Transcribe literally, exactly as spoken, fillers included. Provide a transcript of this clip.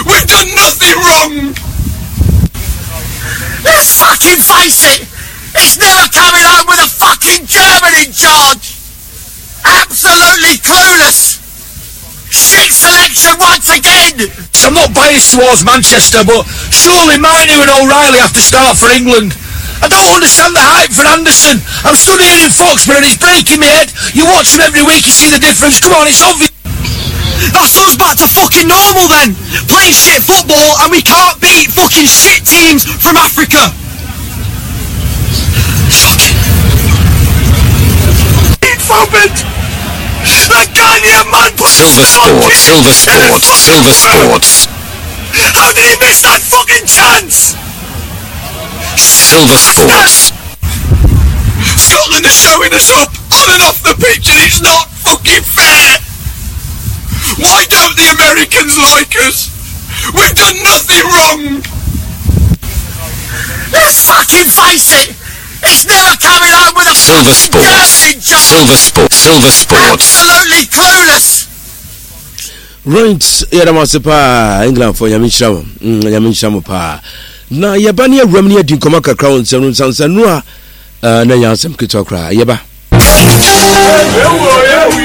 We've done nothing wrong. Let's fucking face it. It's never coming home with a fucking German in charge. Absolutely clueless. Shit selection once again. I'm not biased towards Manchester, but surely Mainu and O'Reilly have to start for England. I don't understand the hype for Anderson. I'm studying in Foxborough and it's breaking my head. You watch him every week, you see the difference. Come on, it's obvious. That's us back to fucking normal then. Playing shit football and we can't beat fucking shit teams from Africa. Fucking Forbid. That Ghanaian man put Silver Sports, Silver Sports, Silver Sports. How did he miss that fucking chance? Silver Sports. Scotland is showing us up on and off the pitch and it's not fucking fair. Why don't the Americans like us? We've done nothing wrong. Let's fucking face it. It's never coming home with a Silver fucking German Sports, in charge. Silver Sports, Silver Sports. Absolutely clueless. Right, Yadamasepa, England for Yamisham, Yamishamopa. Na Yabani Romney Dinkomaka Crown, San Sansanua, Nayasam Kitokra, Yaba.